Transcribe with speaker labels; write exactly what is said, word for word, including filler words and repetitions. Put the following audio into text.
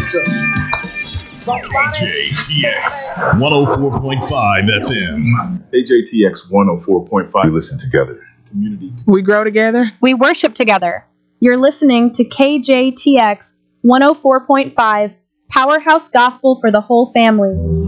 Speaker 1: K J T X one oh four point five F M.
Speaker 2: K J T X one oh four point five. We listen together. Community.
Speaker 3: We grow together.
Speaker 4: We worship together. You're listening to K J T X one oh four point five, Powerhouse Gospel for the whole family.